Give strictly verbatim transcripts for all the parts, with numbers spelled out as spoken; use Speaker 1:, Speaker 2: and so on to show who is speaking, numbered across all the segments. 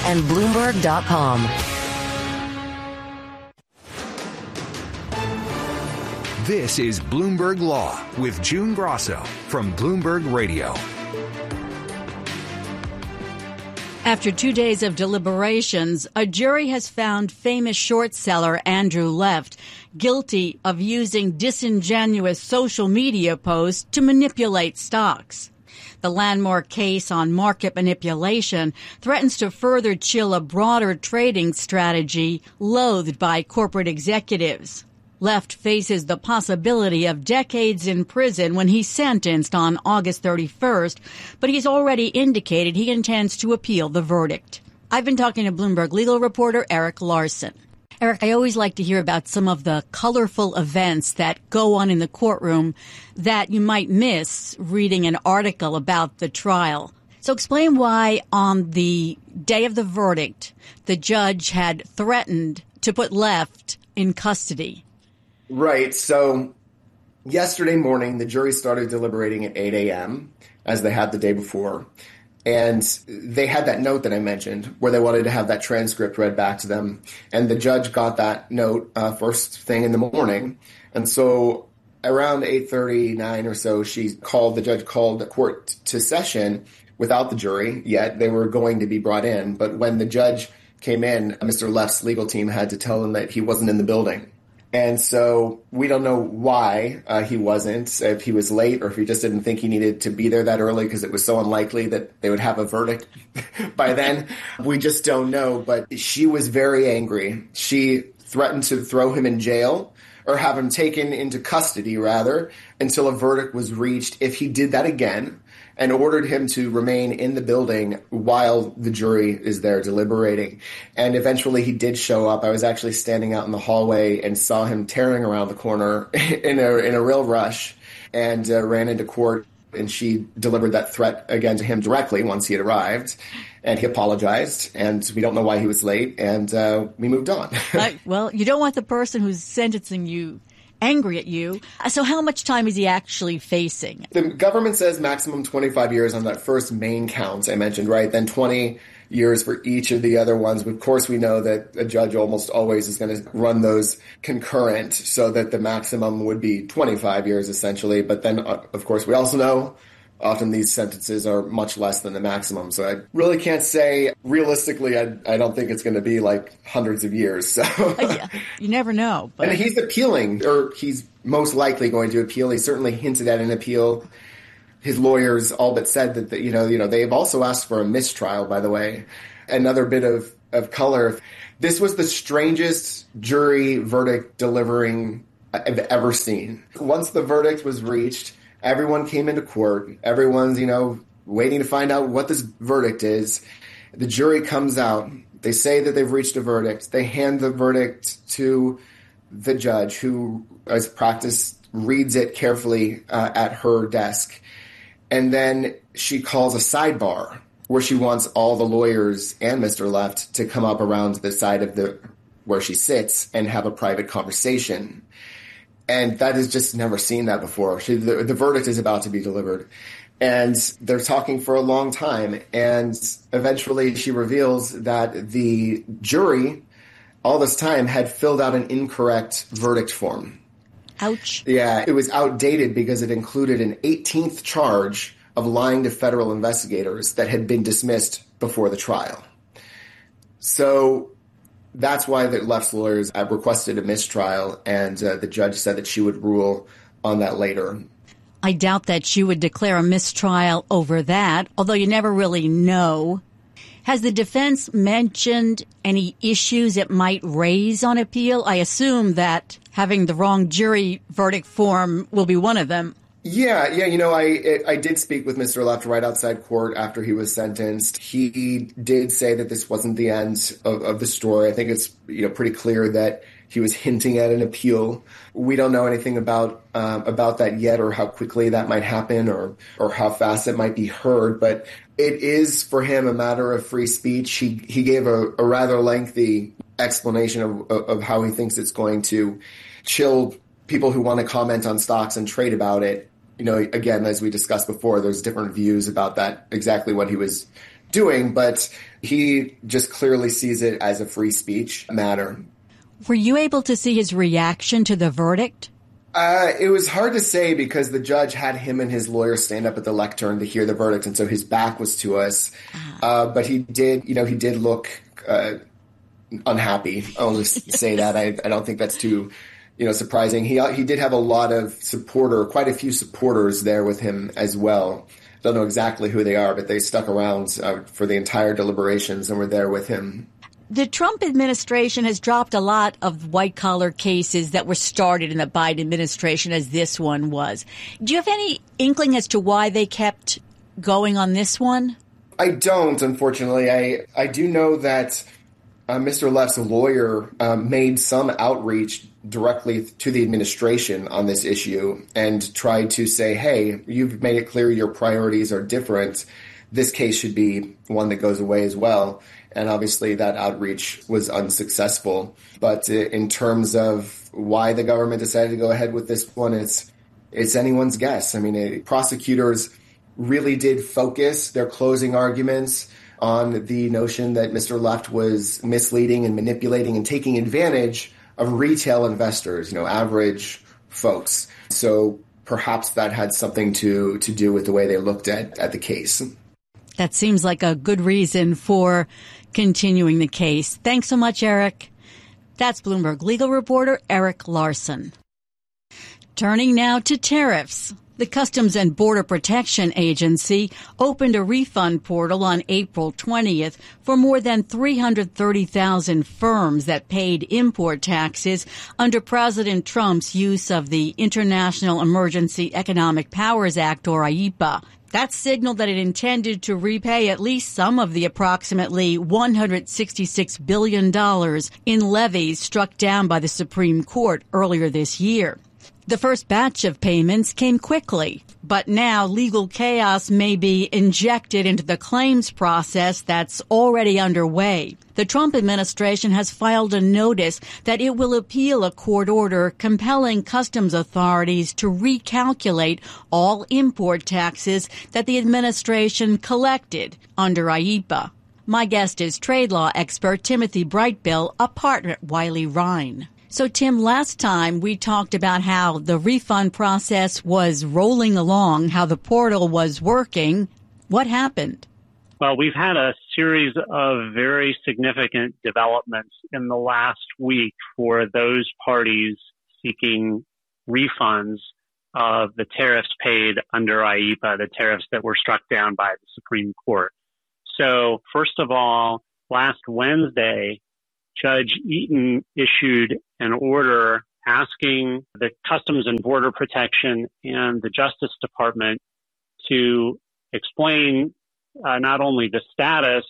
Speaker 1: and Bloomberg dot com.
Speaker 2: This is Bloomberg Law with June Grosso from Bloomberg Radio.
Speaker 3: After two days of deliberations, a jury has found famous short seller Andrew Left guilty of using disingenuous social media posts to manipulate stocks. The landmark case on market manipulation threatens to further chill a broader trading strategy loathed by corporate executives. Left faces the possibility of decades in prison when he's sentenced on August thirty-first, but he's already indicated he intends to appeal the verdict. I've been talking to Bloomberg legal reporter Eric Larson. Eric, I always like to hear about some of the colorful events that go on in the courtroom that you might miss reading an article about the trial. So explain why on the day of the verdict, the judge had threatened to put Left in custody.
Speaker 4: Right. So yesterday morning, the jury started deliberating at eight a.m. as they had the day before. And they had that note that I mentioned where they wanted to have that transcript read back to them. And the judge got that note uh, first thing in the morning. And so around eight thirty-nine or so, she called, the judge called the court to session without the jury yet. They were going to be brought in. But when the judge came in, Mister Left's legal team had to tell him that he wasn't in the building. And so we don't know why uh, he wasn't, if he was late or if he just didn't think he needed to be there that early because it was so unlikely that they would have a verdict by then. We just don't know. But she was very angry. She threatened to throw him in jail or have him taken into custody, rather, until a verdict was reached if he did that again, and ordered him to remain in the building while the jury is there deliberating. And eventually he did show up. I was actually standing out in the hallway and saw him tearing around the corner in a in a real rush, and uh, ran into court. And she delivered that threat again to him directly once he had arrived. And he apologized, and we don't know why he was late, and uh, we moved on.
Speaker 3: uh, well, you don't want the person who's sentencing you angry at you. So how much time is he actually facing?
Speaker 4: The government says maximum twenty-five years on that first main count I mentioned, right? Then twenty years for each of the other ones. Of course, we know that a judge almost always is going to run those concurrent so that the maximum would be twenty-five years essentially. But then, of course, we also know often these sentences are much less than the maximum. So I really can't say realistically, I, I don't think it's going to be like hundreds of years. So
Speaker 3: yeah, you never know. But
Speaker 4: and he's appealing, or he's most likely going to appeal. He certainly hinted at an appeal. His lawyers all but said that, the, you know, you know, they've also asked for a mistrial, by the way. Another bit of, of color. This was the strangest jury verdict delivering I've ever seen. Once the verdict was reached, everyone came into court. Everyone's, you know, waiting to find out what this verdict is. The jury comes out. They say that they've reached a verdict. They hand the verdict to the judge, who, as practice, reads it carefully uh, at her desk. And then she calls a sidebar where she wants all the lawyers and Mister Left to come up around the side of the where she sits and have a private conversation. And that has just never seen that before. She, the, the verdict is about to be delivered. And they're talking for a long time. And eventually she reveals that the jury, all this time, had filled out an incorrect verdict form.
Speaker 3: Ouch.
Speaker 4: Yeah, it was outdated because it included an eighteenth charge of lying to federal investigators that had been dismissed before the trial. So that's why the Left's lawyers requested a mistrial, and uh, the judge said that she would rule on that later.
Speaker 3: I doubt that she would declare a mistrial over that, although you never really know. Has the defense mentioned any issues it might raise on appeal? I assume that having the wrong jury verdict form will be one of them.
Speaker 4: Yeah, yeah, you know, I I did speak with Mister Left right outside court after he was sentenced. He did say that this wasn't the end of, of the story. I think it's, you know, pretty clear that he was hinting at an appeal. We don't know anything about um, about that yet, or how quickly that might happen, or or how fast it might be heard. But it is for him a matter of free speech. He he gave a, a rather lengthy explanation of of how he thinks it's going to chill people who want to comment on stocks and trade about it. You know, again, as we discussed before, there's different views about that, exactly what he was doing, but he just clearly sees it as a free speech matter.
Speaker 3: Were you able to see his reaction to the verdict?
Speaker 4: Uh, it was hard to say because the judge had him and his lawyer stand up at the lectern to hear the verdict, and so his back was to us. Uh, but he did, you know, he did look uh, unhappy. I'll just say that. I, I don't think that's too, you know, surprising. He he did have a lot of supporter, quite a few supporters there with him as well. Don't know exactly who they are, but they stuck around uh, for the entire deliberations and were there with him.
Speaker 3: The Trump administration has dropped a lot of white-collar cases that were started in the Biden administration, as this one was. Do you have any inkling as to why they kept going on this one?
Speaker 4: I don't, unfortunately. I, I do know that uh, Mister Left's lawyer um, made some outreach directly to the administration on this issue and tried to say, hey, you've made it clear your priorities are different. This case should be one that goes away as well. And obviously that outreach was unsuccessful. But in terms of why the government decided to go ahead with this one, it's it's anyone's guess. I mean, it, prosecutors really did focus their closing arguments on the notion that Mister Left was misleading and manipulating and taking advantage of retail investors, you know, average folks. So perhaps that had something to, to do with the way they looked at, at the case.
Speaker 3: That seems like a good reason for continuing the case. Thanks so much, Eric. That's Bloomberg legal reporter Eric Larson. Turning now to tariffs. The Customs and Border Protection Agency opened a refund portal on April twentieth for more than three hundred thirty thousand firms that paid import taxes under President Trump's use of the International Emergency Economic Powers Act, or I E P A. That signaled that it intended to repay at least some of the approximately one hundred sixty-six billion dollars in levies struck down by the Supreme Court earlier this year. The first batch of payments came quickly, but now legal chaos may be injected into the claims process that's already underway. The Trump administration has filed a notice that it will appeal a court order compelling customs authorities to recalculate all import taxes that the administration collected under I E P A. My guest is trade law expert Timothy Brightbill, a partner at Wiley Rein. So, Tim, last time we talked about how the refund process was rolling along, how the portal was working. What happened?
Speaker 1: Well, we've had a series of very significant developments in the last week for those parties seeking refunds of the tariffs paid under I E P A, the tariffs that were struck down by the Supreme Court. So, first of all, last Wednesday, Judge Eaton issued an order asking the Customs and Border Protection and the Justice Department to explain uh, not only the status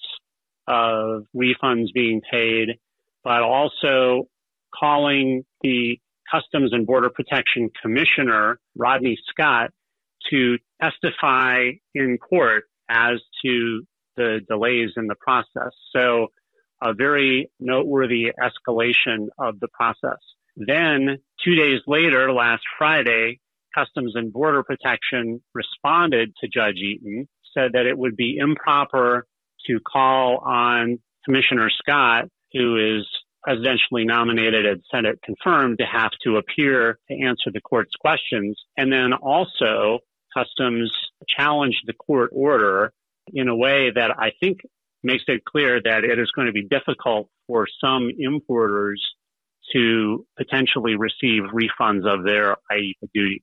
Speaker 1: of refunds being paid, but also calling the Customs and Border Protection Commissioner, Rodney Scott, to testify in court as to the delays in the process. So a very noteworthy escalation of the process. Then, two days later, last Friday, Customs and Border Protection responded to Judge Eaton, said that it would be improper to call on Commissioner Scott, who is presidentially nominated and Senate confirmed, to have to appear to answer the court's questions. And then also, Customs challenged the court order in a way that I think makes it clear that it is going to be difficult for some importers to potentially receive refunds of their I E P A duties.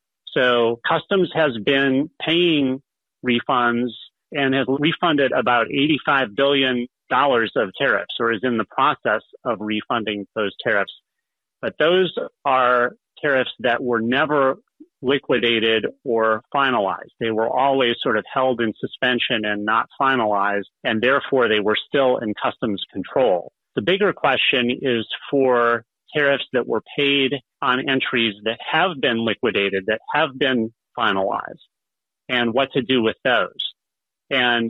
Speaker 1: So Customs has been paying refunds and has refunded about eighty-five billion dollars of tariffs, or is in the process of refunding those tariffs. But those are tariffs that were never liquidated or finalized. They were always sort of held in suspension and not finalized, and therefore they were still in Customs control. The bigger question is for tariffs that were paid on entries that have been liquidated, that have been finalized, and what to do with those. And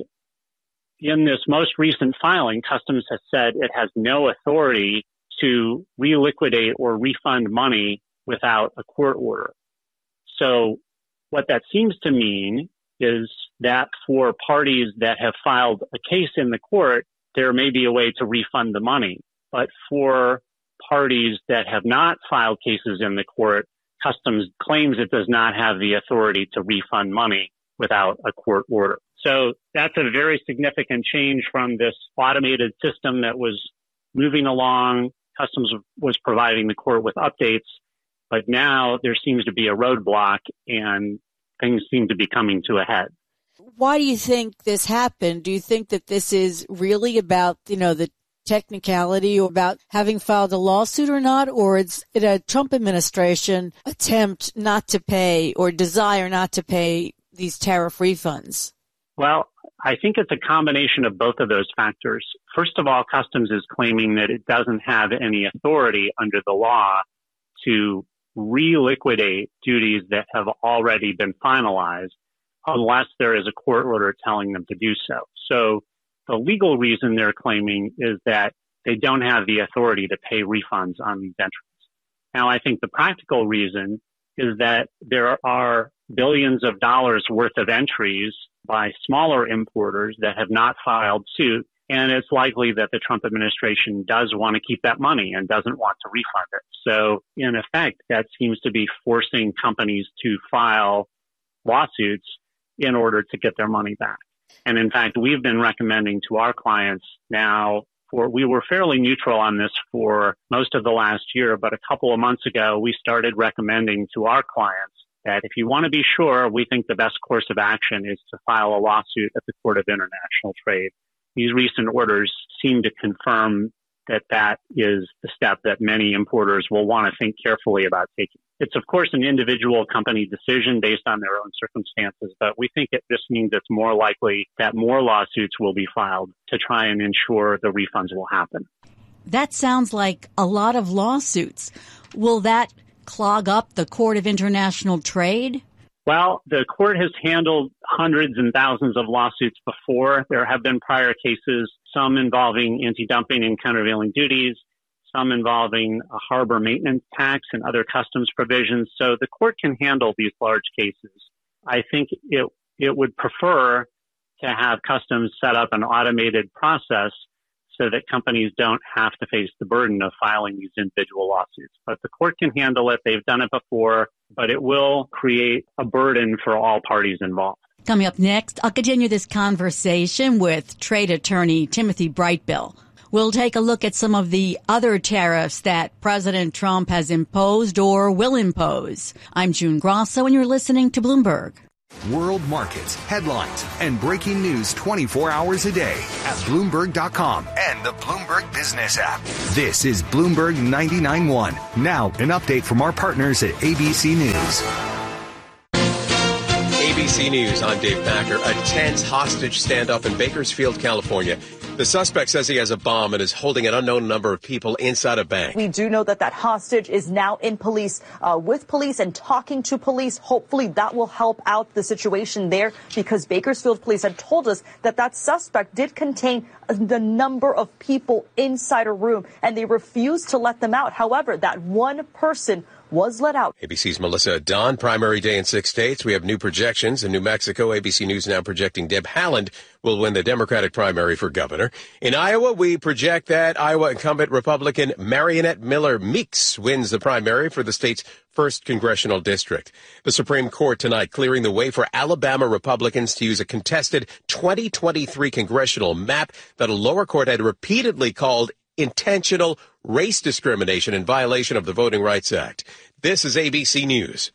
Speaker 1: in this most recent filing, Customs has said it has no authority to reliquidate or refund money without a court order. So what that seems to mean is that for parties that have filed a case in the court, there may be a way to refund the money. But for parties that have not filed cases in the court, Customs claims it does not have the authority to refund money without a court order. So that's a very significant change from this automated system that was moving along. Customs was providing the court with updates, but now there seems to be a roadblock and things seem to be coming to a head.
Speaker 3: Why do you think this happened? Do you think that this is really about, you know, the technicality or about having filed a lawsuit or not, or it's it a Trump administration attempt not to pay or desire not to pay these tariff refunds?
Speaker 1: Well, I think it's a combination of both of those factors. First of all, Customs is claiming that it doesn't have any authority under the law to reliquidate duties that have already been finalized unless there is a court order telling them to do so. So the legal reason they're claiming is that they don't have the authority to pay refunds on these entries. Now, I think the practical reason is that there are billions of dollars worth of entries by smaller importers that have not filed suit, and it's likely that the Trump administration does want to keep that money and doesn't want to refund it. So, in effect, that seems to be forcing companies to file lawsuits in order to get their money back. And in fact, we've been recommending to our clients now, for we were fairly neutral on this for most of the last year, but a couple of months ago, we started recommending to our clients that if you want to be sure, we think the best course of action is to file a lawsuit at the Court of International Trade. These recent orders seem to confirm that that is the step that many importers will want to think carefully about taking. It's, of course, an individual company decision based on their own circumstances, but we think it just means it's more likely that more lawsuits will be filed to try and ensure the refunds will happen.
Speaker 3: That sounds like a lot of lawsuits. Will that clog up the Court of International Trade?
Speaker 1: Well, the court has handled hundreds and thousands of lawsuits before. There have been prior cases, some involving anti-dumping and countervailing duties, some involving a harbor maintenance tax and other customs provisions. So the court can handle these large cases. I think it it would prefer to have Customs set up an automated process so that companies don't have to face the burden of filing these individual lawsuits. But the court can handle it. They've done it before, but it will create a burden for all parties involved.
Speaker 3: Coming up next, I'll continue this conversation with trade attorney Timothy Brightbill. We'll take a look at some of the other tariffs that President Trump has imposed or will impose. I'm June Grosso, and you're listening to Bloomberg.
Speaker 2: World markets, headlines, and breaking news twenty-four hours a day at Bloomberg dot com and the Bloomberg Business app. This is Bloomberg ninety-nine point one. Now, an update from our partners at A B C News.
Speaker 5: A B C News, I'm Dave Packer. A tense hostage standoff in Bakersfield, California. The suspect says he has a bomb and is holding an unknown number of people inside a bank.
Speaker 6: We do know that that hostage is now in police, uh, with police and talking to police. Hopefully that will help out the situation there, because Bakersfield police had told us that that suspect did contain the number of people inside a room, and they refused to let them out. However, that one person was let out.
Speaker 5: A B C's Melissa Don, primary day in six states. We have new projections. In New Mexico, A B C News now projecting Deb Haaland will win the Democratic primary for governor. In Iowa, we project that Iowa incumbent Republican Marionette Miller Meeks wins the primary for the state's first congressional district. The Supreme Court tonight clearing the way for Alabama Republicans to use a contested twenty twenty-three congressional map that a lower court had repeatedly called intentional race discrimination in violation of the Voting Rights Act. This is A B C News.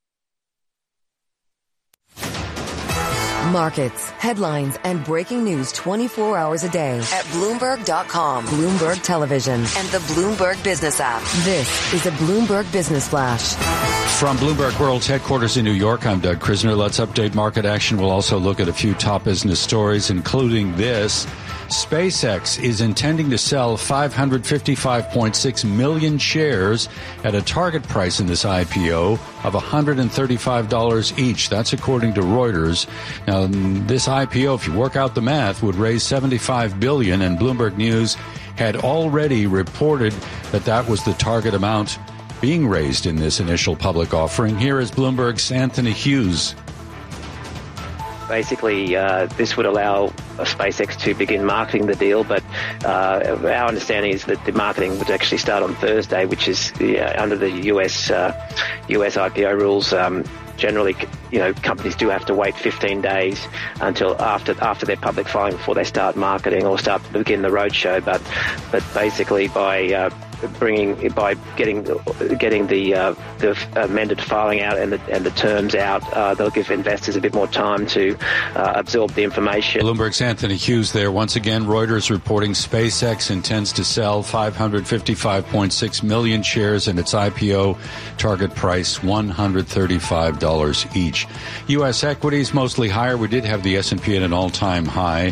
Speaker 7: Markets, headlines, and breaking news twenty-four hours a day at Bloomberg dot com, Bloomberg Television, and the Bloomberg Business app. This is a Bloomberg Business Flash.
Speaker 8: From Bloomberg World's headquarters in New York, I'm Doug Krisner. Let's update market action. We'll also look at a few top business stories, including this. SpaceX is intending to sell five hundred fifty-five point six million shares at a target price in this I P O of one hundred thirty-five dollars each. That's according to Reuters. Now, this I P O, if you work out the math, would raise seventy-five billion dollars, and Bloomberg News had already reported that that was the target amount being raised in this initial public offering. Here is Bloomberg's Anthony Hughes.
Speaker 9: basically uh, this would allow SpaceX to begin marketing the deal, but uh, our understanding is that the marketing would actually start on Thursday, which is uh, under the U S uh, U S I P O rules. Um, Generally, you know, companies do have to wait fifteen days until after after their public filing before they start marketing or start to begin the roadshow. But but basically, by uh, bringing by getting getting the uh, the amended filing out and the and the terms out, uh, they'll give investors a bit more time to uh, absorb the information.
Speaker 8: Bloomberg's Anthony Hughes there once again. Reuters reporting SpaceX intends to sell five hundred fifty-five point six million shares, and its I P O target price one hundred thirty-five dollars each. U S equities mostly higher. We did have the S and P at an all-time high,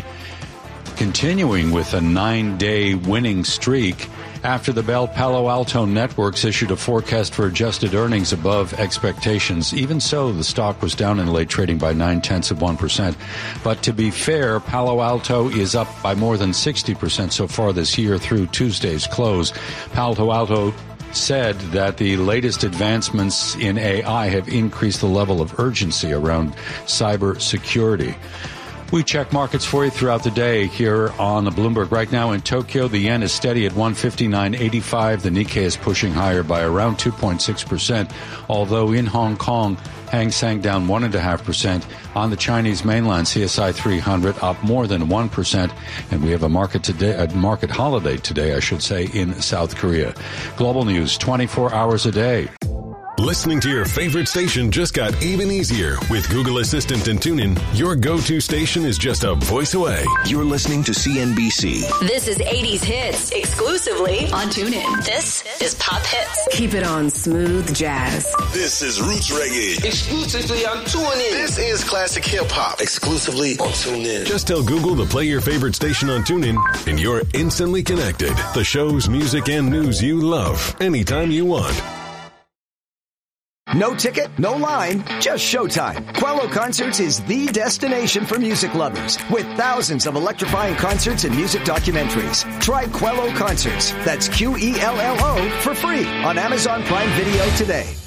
Speaker 8: continuing with a nine-day winning streak after the Bell Palo Alto Networks issued a forecast for adjusted earnings above expectations. Even so, the stock was down in late trading by nine-tenths of one percent. But to be fair, Palo Alto is up by more than sixty percent so far this year through Tuesday's close. Palo Alto said that the latest advancements in A I have increased the level of urgency around cyber security. We check markets for you throughout the day here on the Bloomberg. Right now in Tokyo, the yen is steady at one fifty-nine eighty-five. The Nikkei is pushing higher by around two point six percent, although in Hong Kong, Hang Seng down one point five percent. On the Chinese mainland, C S I three hundred up more than one percent. And we have a market today, a market holiday today, I should say, in South Korea. Global news twenty-four hours a day.
Speaker 10: Listening to your favorite station just got even easier. With Google Assistant and TuneIn, your go-to station is just a voice away.
Speaker 2: You're listening to C N B C.
Speaker 11: This is eighties Hits, exclusively on TuneIn. This is Pop Hits.
Speaker 7: Keep it on smooth jazz.
Speaker 12: This is Roots Reggae,
Speaker 13: exclusively on TuneIn.
Speaker 12: This is Classic Hip Hop, exclusively on TuneIn.
Speaker 10: Just tell Google to play your favorite station on TuneIn, and you're instantly connected. The shows, music, and news you love, anytime you want.
Speaker 14: No ticket, no line, just showtime. Quello Concerts is the destination for music lovers, with thousands of electrifying concerts and music documentaries. Try Quello Concerts, that's Q E L L O, for free on Amazon Prime Video today.